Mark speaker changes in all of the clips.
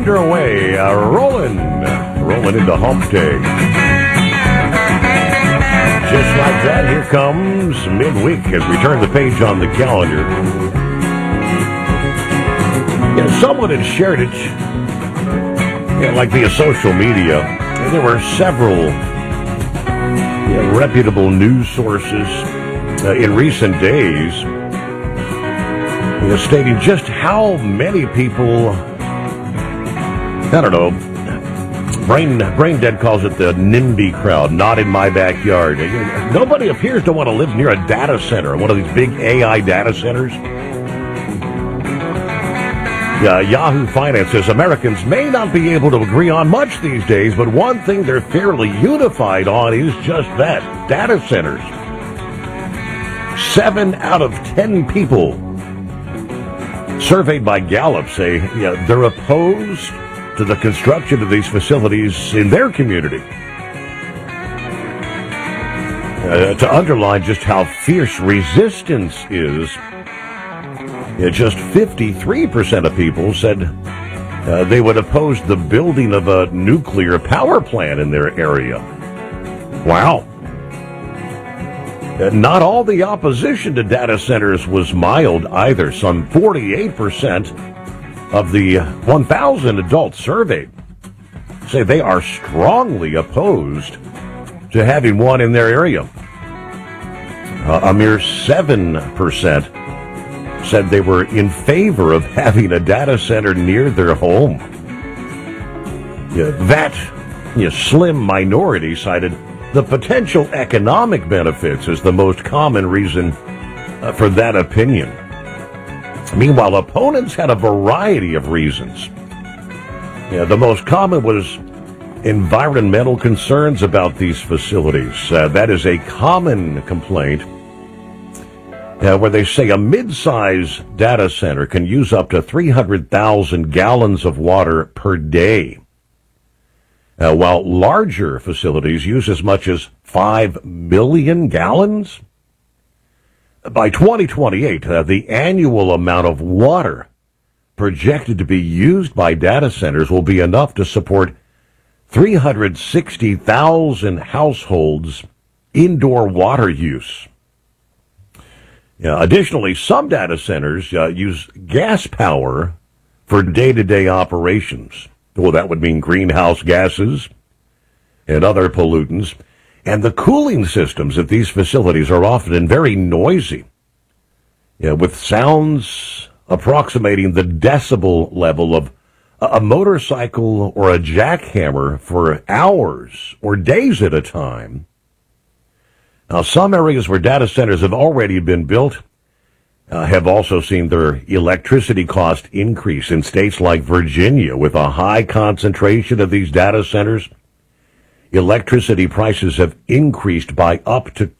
Speaker 1: underway, rolling into hump day. Just like that, here comes midweek as we turn the page on the calendar. Someone had shared it, like via social media. There were several reputable news sources in recent days stating just how many people, I don't know, Brain Dead calls it the NIMBY crowd, not in my backyard. Nobody appears to want to live near a data center, one of these big AI data centers. Yahoo Finance says Americans may not be able to agree on much these days, but one thing they're fairly unified on is just that, data centers. 7 out of 10 people surveyed by Gallup say they're opposed to the construction of these facilities in their community. To underline just how fierce resistance is, just 53% of people said they would oppose the building of a nuclear power plant in their area. Wow. Not all the opposition to data centers was mild either. Some 48% of the 1,000 adults surveyed say they are strongly opposed to having one in their area. A mere 7% said they were in favor of having a data center near their home. That slim minority cited the potential economic benefits as the most common reason for that opinion. Meanwhile, opponents had a variety of reasons. The most common was environmental concerns about these facilities. That is a common complaint where they say a mid-size data center can use up to 300,000 gallons of water per day, while larger facilities use as much as 5 million gallons. By 2028, the annual amount of water projected to be used by data centers will be enough to support 360,000 households' indoor water use. Additionally, some data centers use gas power for day-to-day operations. Well, that would mean greenhouse gases and other pollutants. And the cooling systems at these facilities are often very noisy, with sounds approximating the decibel level of a motorcycle or a jackhammer for hours or days at a time. Now, some areas where data centers have already been built have also seen their electricity cost increase. In states like Virginia, with a high concentration of these data centers, electricity prices have increased by up to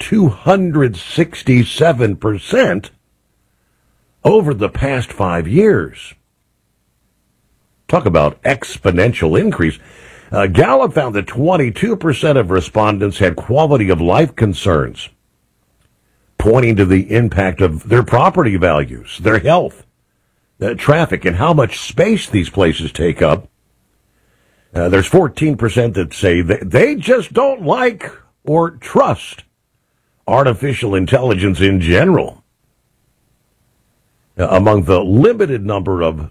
Speaker 1: 267% over the past 5 years. Talk about exponential increase. Gallup found that 22% of respondents had quality of life concerns, pointing to the impact of their property values, their health, traffic, and how much space these places take up. There's 14% that say they just don't like or trust artificial intelligence in general. Among the limited number of,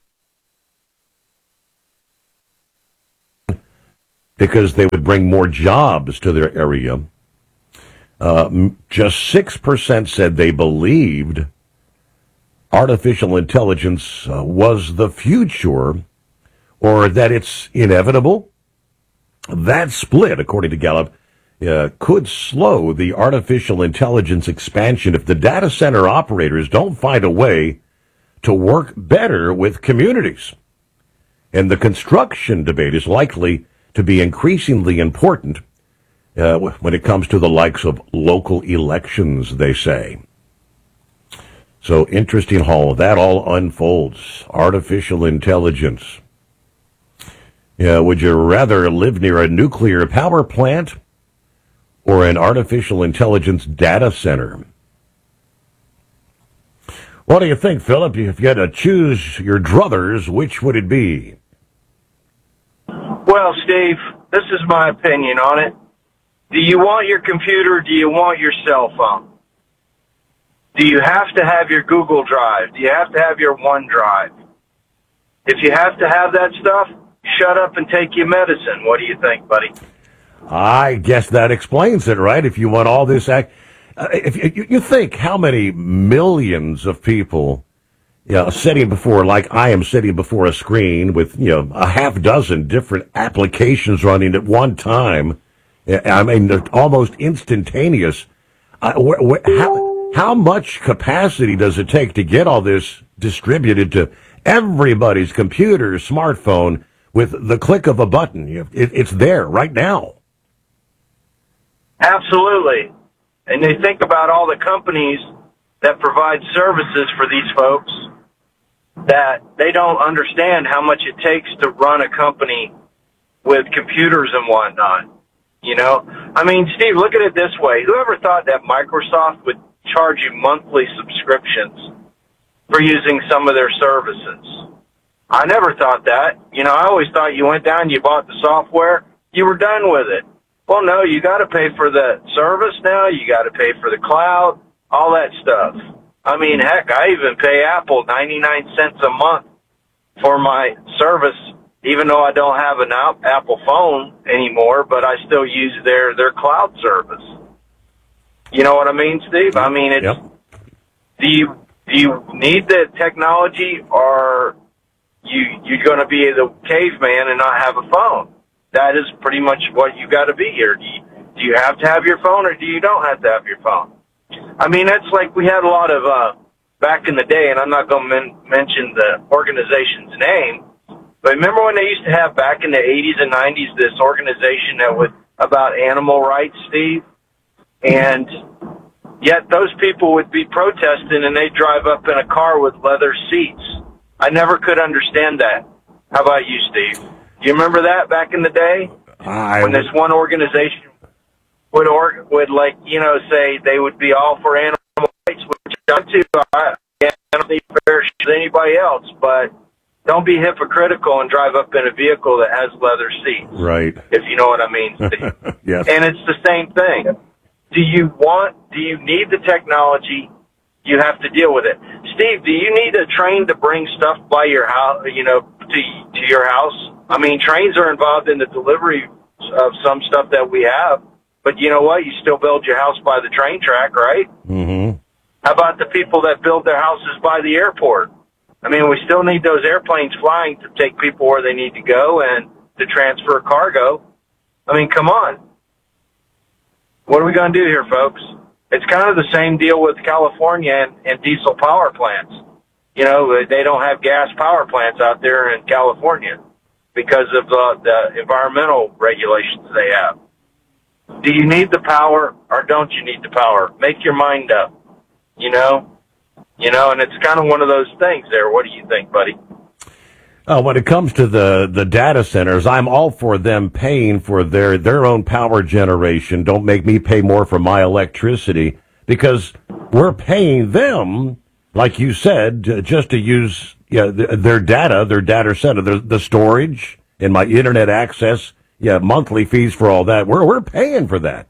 Speaker 1: because they would bring more jobs to their area, just 6% said they believed artificial intelligence was the future or that it's inevitable. That split, according to Gallup, could slow the artificial intelligence expansion if the data center operators don't find a way to work better with communities. And the construction debate is likely to be increasingly important when it comes to the likes of local elections, they say. So interesting how that all unfolds. Artificial intelligence. Would you rather live near a nuclear power plant or an artificial intelligence data center? What do you think, Philip? If you had to choose your druthers, which would it be?
Speaker 2: Well, Steve, this is my opinion on it. Do you want your computer or do you want your cell phone? Do you have to have your Google Drive? Do you have to have your OneDrive? If you have to have that stuff, shut up and take your medicine. What do you think, buddy?
Speaker 1: I guess that explains it, right? If you want all this if you think how many millions of people, sitting before, like I am sitting before a screen with, a half dozen different applications running at one time. I mean, they're almost instantaneous. How much capacity does it take to get all this distributed to everybody's computer, smartphone, with the click of a button? It's there right now.
Speaker 2: Absolutely. And they think about all the companies that provide services for these folks that they don't understand how much it takes to run a company with computers and whatnot. I mean, Steve, look at it this way. Whoever thought that Microsoft would charge you monthly subscriptions for using some of their services? I never thought that. I always thought you went down, you bought the software, you were done with it. Well, no, you got to pay for the service now. You got to pay for the cloud, all that stuff. I mean, heck, I even pay Apple 99 cents a month for my service, even though I don't have an Apple phone anymore, but I still use their cloud service. You know what I mean, Steve? I mean, it's,
Speaker 1: Yep.
Speaker 2: do you need the technology, or you're going to be the caveman and not have a phone? That is pretty much what you got to be here. Do you have to have your phone, or do you don't have to have your phone? I mean, that's like we had a lot of, back in the day, and I'm not going to mention the organization's name, but remember when they used to have back in the 80s and 90s this organization that was about animal rights, Steve? And yet those people would be protesting and they'd drive up in a car with leather seats. I never could understand that. How about you, Steve? Do you remember that back in the day? When this one organization would say they would be all for animal rights, which I'm too. I don't think fair as anybody else, but don't be hypocritical and drive up in a vehicle that has leather seats.
Speaker 1: Right.
Speaker 2: If you know what I mean.
Speaker 1: Yes.
Speaker 2: And it's the same thing. Do you need the technology? You have to deal with it. Steve, do you need a train to bring stuff by your house, to your house? I mean, trains are involved in the delivery of some stuff that we have, but you know what? You still build your house by the train track, right?
Speaker 1: Mm-hmm.
Speaker 2: How about the people that build their houses by the airport? I mean, we still need those airplanes flying to take people where they need to go and to transfer cargo. I mean, come on. What are we going to do here, folks? It's kind of the same deal with California and diesel power plants. They don't have gas power plants out there in California because of the environmental regulations they have. Do you need the power or don't you need the power? Make your mind up, and it's kind of one of those things there. What do you think, buddy?
Speaker 1: When it comes to the data centers, I'm all for them paying for their own power generation. Don't make me pay more for my electricity, because we're paying them, like you said, just to use their data center, the storage and my internet access, monthly fees for all that. We're paying for that.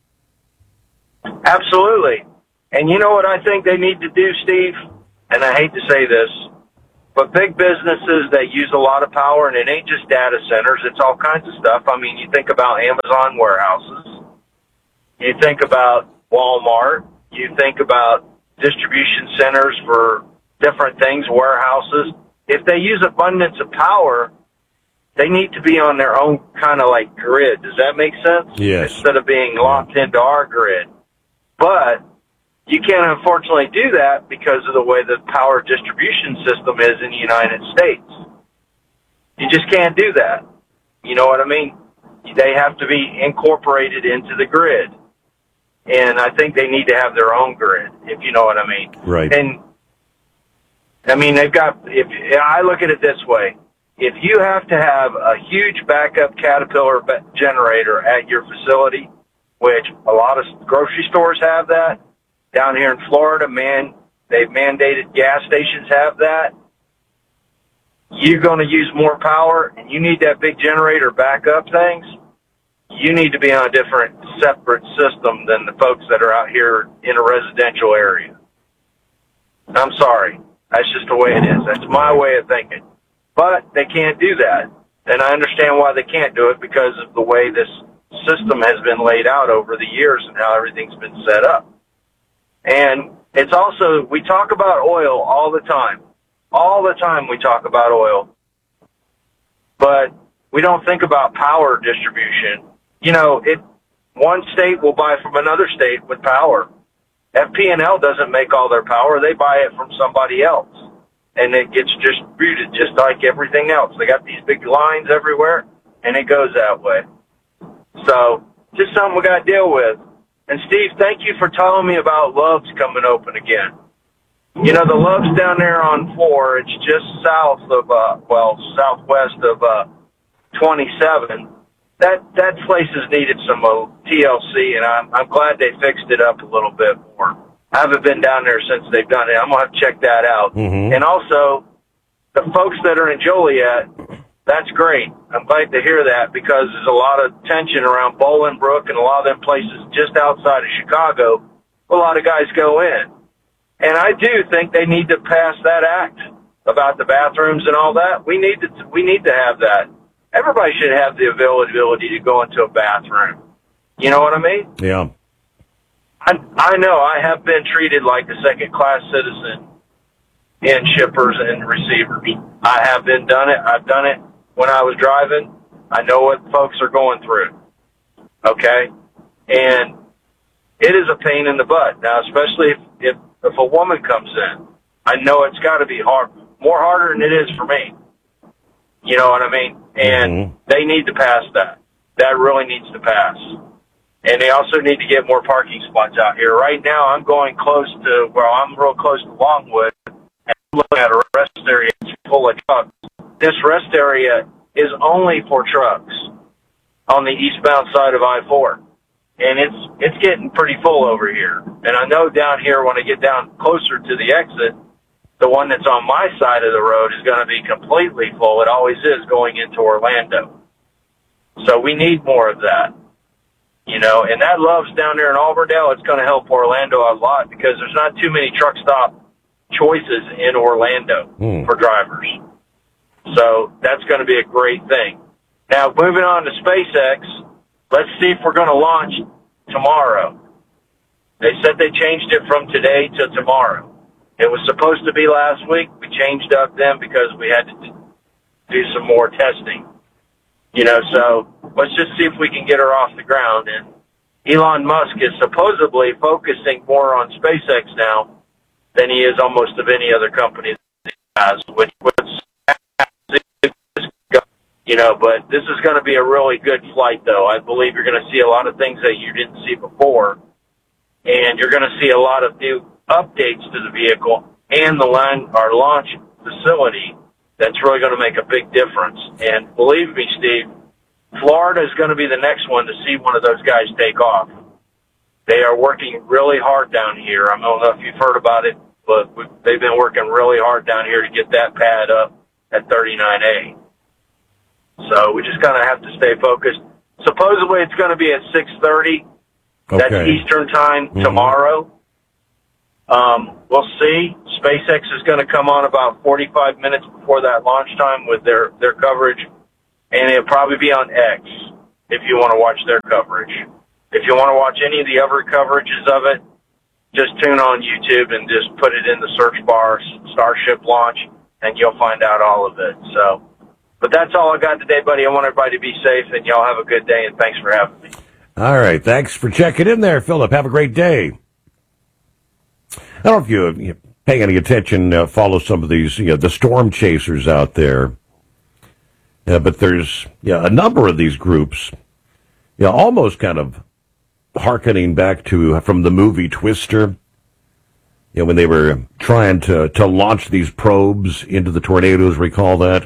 Speaker 2: Absolutely. And you know what I think they need to do, Steve? And I hate to say this, but big businesses that use a lot of power, and it ain't just data centers, it's all kinds of stuff. I mean, you think about Amazon warehouses, you think about Walmart, you think about distribution centers for different things, warehouses. If they use abundance of power, they need to be on their own kind of like grid. Does that make sense?
Speaker 1: Yes.
Speaker 2: Instead of being locked into our grid. But you can't unfortunately do that because of the way the power distribution system is in the United States. You just can't do that. You know what I mean? They have to be incorporated into the grid. And I think they need to have their own grid, if you know what I mean.
Speaker 1: Right.
Speaker 2: And, I mean, if I look at it this way, if you have to have a huge backup Caterpillar generator at your facility, which a lot of grocery stores have that, down here in Florida, they've mandated gas stations have that. you're going to use more power and you need that big generator back up things, you need to be on a different, separate system than the folks that are out here in a residential area. I'm sorry. That's just the way it is. That's my way of thinking. But they can't do that. And I understand why they can't do it, because of the way this system has been laid out over the years and how everything's been set up. And it's also, we talk about oil all the time. All the time we talk about oil. But we don't think about power distribution. You know, one state will buy from another state with power. FP&L doesn't make all their power. They buy it from somebody else. And it gets distributed just like everything else. They got these big lines everywhere, and it goes that way. So, just something we got to deal with. And Steve, thank you for telling me about Love's coming open again. You know, the Love's down there on 4, it's just south of, southwest of 27. That place has needed some TLC, and I'm glad they fixed it up a little bit more. I haven't been down there since they've done it. I'm going to have to check that out. Mm-hmm. And also, the folks that are in Joliet, that's great. I'm glad to hear that, because there's a lot of tension around Bolingbrook and a lot of them places just outside of Chicago. A lot of guys go in. And I do think they need to pass that act about the bathrooms and all that. We need to have that. Everybody should have the availability to go into a bathroom. You know what I mean?
Speaker 1: Yeah.
Speaker 2: I know I have been treated like a second-class citizen in shippers and receivers. I have been done it. I've done it when I was driving. I know what folks are going through. Okay? And it is a pain in the butt. Now, especially if a woman comes in, I know it's got to be more harder than it is for me. You know what I mean? And they need to pass that. That really needs to pass. And they also need to get more parking spots out here. Right now, I'm real close to Longwood, and I'm looking at a rest area full of trucks. This rest area is only for trucks on the eastbound side of I-4. And it's getting pretty full over here. And I know down here, when I get down closer to the exit, the one that's on my side of the road is going to be completely full. It always is going into Orlando. So we need more of that. You know, and that Love's down there in Auburndale, it's going to help Orlando a lot, because there's not too many truck stop choices in Orlando for drivers. So that's going to be a great thing. Now, moving on to SpaceX, let's see if we're going to launch tomorrow. They said they changed it from today to tomorrow. It was supposed to be last week. We changed up then because we had to do some more testing. You know, so let's just see if we can get her off the ground. And Elon Musk is supposedly focusing more on SpaceX now than he is almost of any other company that he has, which you know, but this is going to be a really good flight, though. I believe you're going to see a lot of things that you didn't see before, and you're going to see a lot of new updates to the vehicle and our launch facility. That's really going to make a big difference. And believe me, Steve, Florida is going to be the next one to see one of those guys take off. They are working really hard down here. I don't know if you've heard about it, but they've been working really hard down here to get that pad up at 39A. So we just kind of have to stay focused. Supposedly it's going to be at 6:30. Okay. That's Eastern time tomorrow. We'll see. SpaceX is going to come on about 45 minutes before that launch time with their coverage, and it'll probably be on X if you want to watch their coverage. If you want to watch any of the other coverages of it, just tune on YouTube and just put it in the search bar, Starship launch, and you'll find out all of it. So, but that's all I got today, buddy. I want everybody to be safe, and y'all have a good day, and thanks for having me.
Speaker 1: All right. Thanks for checking in there, Philip. Have a great day. I don't know if you pay any attention, follow some of these, the storm chasers out there. But there's a number of these groups, almost kind of hearkening back from the movie Twister, when they were trying to launch these probes into the tornadoes, recall that?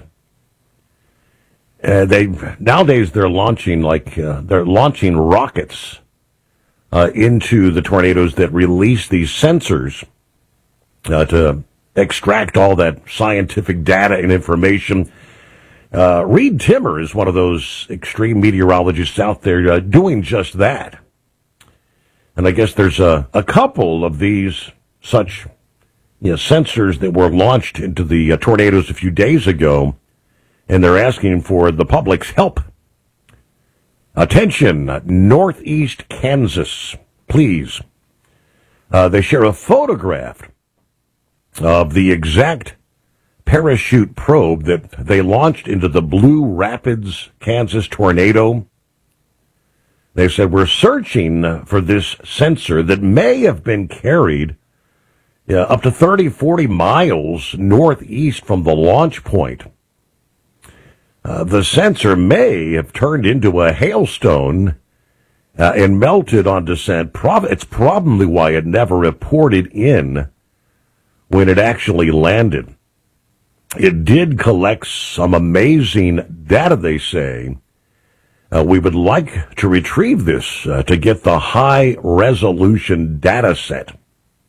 Speaker 1: Nowadays they're launching rockets into the tornadoes that release these sensors to extract all that scientific data and information. Reed Timmer is one of those extreme meteorologists out there doing just that. And I guess there's a couple of these such sensors that were launched into the tornadoes a few days ago, and they're asking for the public's help. Attention, Northeast Kansas, please. They share a photograph of the exact parachute probe that they launched into the Blue Rapids, Kansas tornado. They said, we're searching for this sensor that may have been carried up to 30, 40 miles northeast from the launch point. The sensor may have turned into a hailstone and melted on descent. It's probably why it never reported in when it actually landed. It did collect some amazing data, they say. We would like to retrieve this to get the high-resolution data set.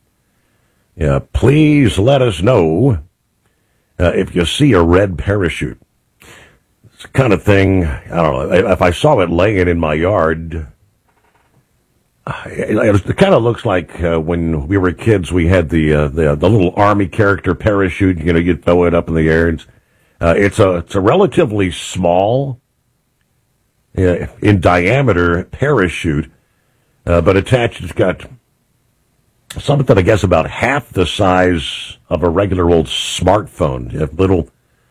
Speaker 1: Please let us know if you see a red parachute. It's the kind of thing, I don't know, if I saw it laying in my yard, it kind of looks like when we were kids, we had the little Army character parachute. You'd throw it up in the air. It's a relatively small, in diameter parachute, but attached it's got something I guess about half the size of a regular old smartphone. A little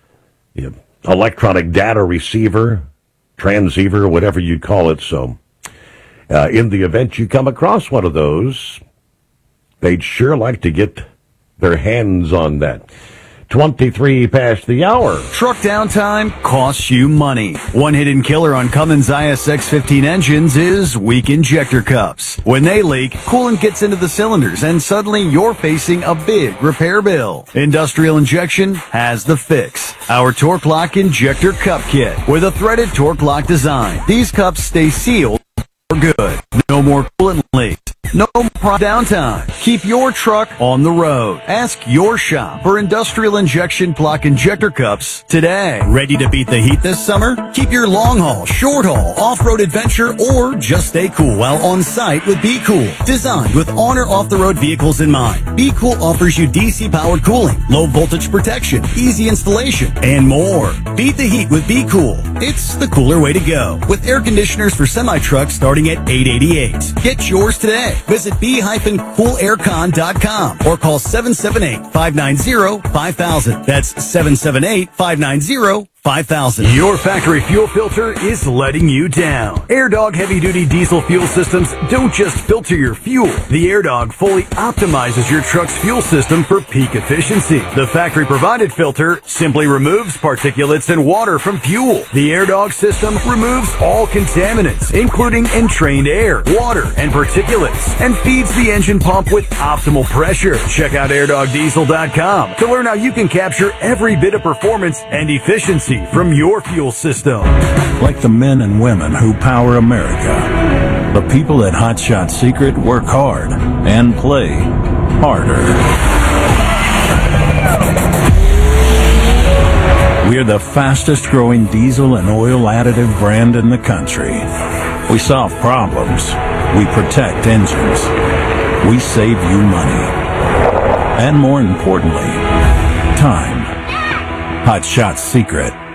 Speaker 1: electronic data receiver, transceiver, whatever you call it. So. In the event you come across one of those, they'd sure like to get their hands on that. 23 past the hour.
Speaker 3: Truck downtime costs you money. One hidden killer on Cummins ISX-15 engines is weak injector cups. When they leak, coolant gets into the cylinders and suddenly you're facing a big repair bill. Industrial Injection has the fix. Our Torque Lock Injector Cup Kit with a threaded Torque Lock design. These cups stay sealed for good. No more coolant leaks. No more downtime. Keep your truck on the road. Ask your shop for Industrial Injection Block Injector Cups today. Ready to beat the heat this summer? Keep your long haul, short haul, off-road adventure, or just stay cool while on site with Be Cool. Designed with on or off-the-road vehicles in mind, Be Cool offers you DC-powered cooling, low voltage protection, easy installation, and more. Beat the heat with Be Cool. It's the cooler way to go. With air conditioners for semi-trucks starting at $888. Get yours today. Visit b-coolaircon.com or call 778-590-5000. That's 778-590-5000. Your factory fuel filter is letting you down. AirDog heavy-duty diesel fuel systems don't just filter your fuel. The AirDog fully optimizes your truck's fuel system for peak efficiency. The factory-provided filter simply removes particulates and water from fuel. The AirDog system removes all contaminants, including entrained air, water, and particulates, and feeds the engine pump with optimal pressure. Check out AirDogDiesel.com to learn how you can capture every bit of performance and efficiency from your fuel system.
Speaker 4: Like the men and women who power America, the people at Hot Shot Secret work hard and play harder. We're the fastest growing diesel and oil additive brand in the country. We solve problems. We protect engines. We save you money. And more importantly, time. Hot Shot Secret.